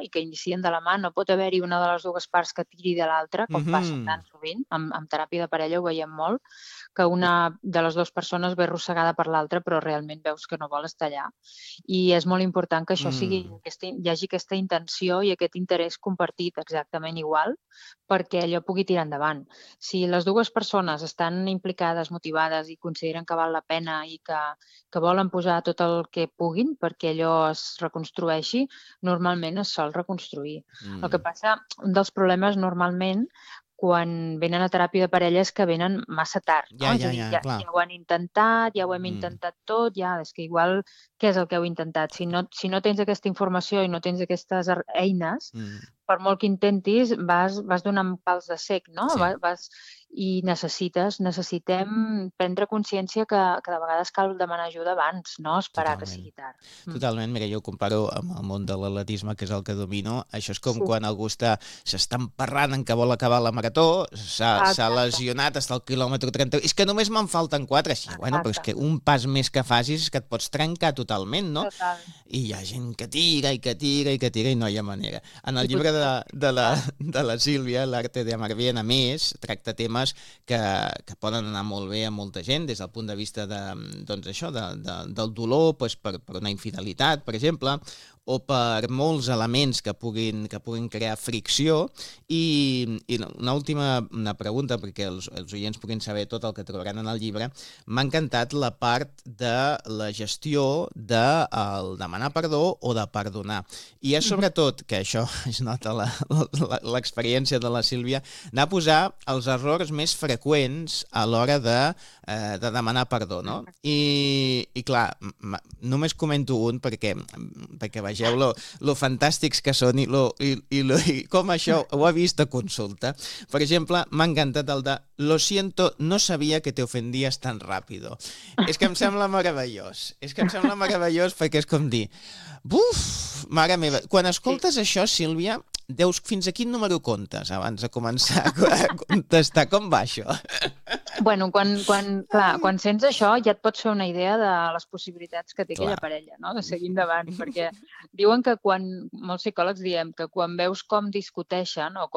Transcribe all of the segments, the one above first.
i que inicien de la mà. No pot haver-hi una de les dues parts que tiri de l'altra, com passa tan sovint. Amb teràpia de parella ho veiem molt, que una de les dues persones ve arrossegada per l'altra, però realment veus que no vol estar allà. I és molt important que això hi hagi aquesta intenció i aquest interès compartit exactament igual, perquè allò pugui tirar endavant. Si les dues persones estan implicades, motivades i consideren que val la pena i que volen posar tot el que puguin perquè allò es reconstrueixi, normalment es sol reconstruir. El que passa, un dels problemes normalment quan venen a teràpia de parella és que venen massa tard. No? És a dir, ja ho han intentat, ja ho hem intentat tot, és que igual què és el que heu intentat? Si no tens aquesta informació i no tens aquestes eines, per molt que intentis, vas donant pals de cec, no? I necessitem prendre consciència que de vegades cal demanar ajuda abans, no esperar que sigui tard. Totalment, mira, jo ho comparo amb el món de l'atletisme, que és el que domino. Això és com quan algú s'està emparrant en que vol acabar la marató, s'ha lesionat, està al quilòmetre 30, és que només me'n falten 4, així, bueno, però és que un pas més que facis és que et pots trencar totalment, no? I hi ha gent que tira i que tira i que tira i no hi ha manera. En el llibre de la Sílvia, L'arte de amar bien, a més, tracta temes que poden anar molt bé a molta gent des del punt de vista del dolor per una infidelitat, per exemple, o per molts elements que puguin crear fricció. I una última pregunta, perquè els oients puguin saber tot el que trobaran en el llibre. M'ha encantat la part de la gestió del demanar perdó o de perdonar. I és sobretot, que això es nota l'experiència de la Sílvia, anar a posar els errors més freqüents a l'hora de demanar perdó, no? I clar, només comento un perquè vegeu lo fantàstics que són i com això ho he vist a consulta. Per exemple, m'ha encantat el de lo siento, no sabia que te ofendías tan rápido. És que em sembla meravellós. Perquè és com dir, buf, mare meva. Quan escoltes això, Sílvia, deus fins a quin número comptes abans de començar a contestar? Com va això? Bueno, quan sents això ja et pots fer una idea de les possibilitats que té aquella parella, no? De seguir endavant, perquè diuen que molts psicòlegs diem que quan veus com discuteixen o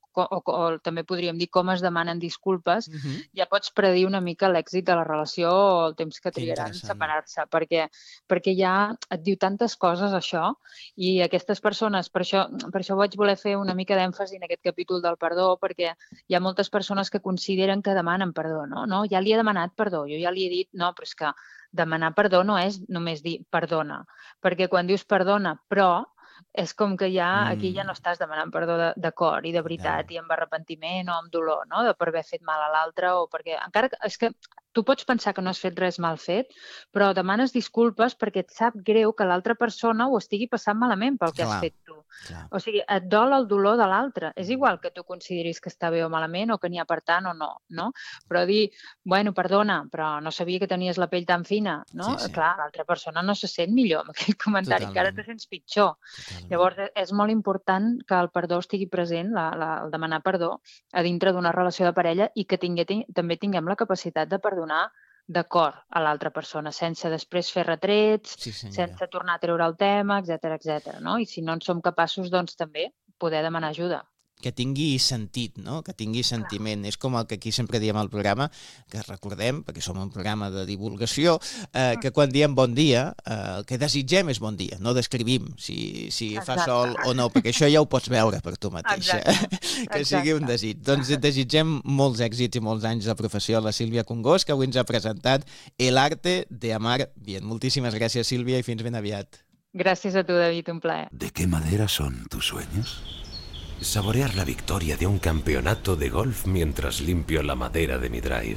també podríem dir com es demanen disculpes, ja pots predir una mica l'èxit de la relació o el temps que trigaran en separar-se, perquè ja et diu tantes coses això, i aquestes persones, per això vaig voler fer una mica d'èmfasi en aquest capítol del perdó, perquè hi ha moltes persones que consideren que demanen perdó, no? Ja li he demanat perdó, jo ja li he dit, no, però és que demanar perdó no és només dir perdona, perquè quan dius perdona, però és com que aquí ja no estàs demanant perdó de cor i de veritat i amb arrepentiment o amb dolor, no? Per haver fet mal a l'altre o perquè... Encara que és que tu pots pensar que no has fet res mal fet, però demanes disculpes perquè et sap greu que l'altra persona ho estigui passant malament pel que has fet tu. O sigui, et dol el dolor de l'altre. És igual que tu consideris que està bé o malament o que n'hi ha per tant o no? Però dir, bueno, perdona, però no sabia que tenies la pell tan fina, no? Clar, l'altra persona no se sent millor amb aquell comentari, encara te sents pitjor. Llavors, és molt important que el perdó estigui present, el demanar perdó, a dintre d'una relació de parella i que també tinguem la capacitat de perdonar de cor a l'altra persona, sense després fer retrets, sense tornar a treure el tema, etc. No? I si no en som capaços, doncs també poder demanar ajuda. Que tingui sentit, no? Que tingui sentiment. És com el que aquí sempre diem al programa, que recordem, perquè som un programa de divulgació, que quan diem bon dia, el que desitgem és bon dia, no descrivim si fa sol o no, perquè això ja ho pots veure per tu mateixa, que sigui un desig. Doncs desitgem molts èxits i molts anys de professió a la Sílvia Congost, que avui ens ha presentat El arte de amar bien. Moltíssimes gràcies, Sílvia, i fins ben aviat. Gràcies a tu, David, un plaer. ¿De qué madera son tus sueños? Saborear la victoria de un campeonato de golf mientras limpio la madera de mi drive.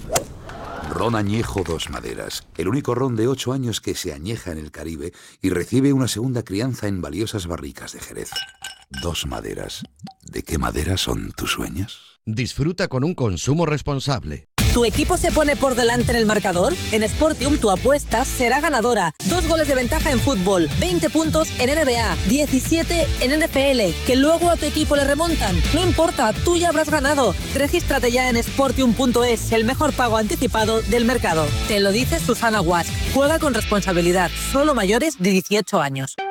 Ron añejo Dos Maderas, el único ron de 8 años que se añeja en el Caribe y recibe una segunda crianza en valiosas barricas de Jerez. Dos Maderas. ¿De qué madera son tus sueños? Disfruta con un consumo responsable. ¿Tu equipo se pone por delante en el marcador? En Sportium tu apuesta será ganadora. 2 goles de ventaja en fútbol, 20 puntos en NBA, 17 en NFL, que luego a tu equipo le remontan. No importa, tú ya habrás ganado. Regístrate ya en Sportium.es, el mejor pago anticipado del mercado. Te lo dice Susana Guas. Juega con responsabilidad, solo mayores de 18 años.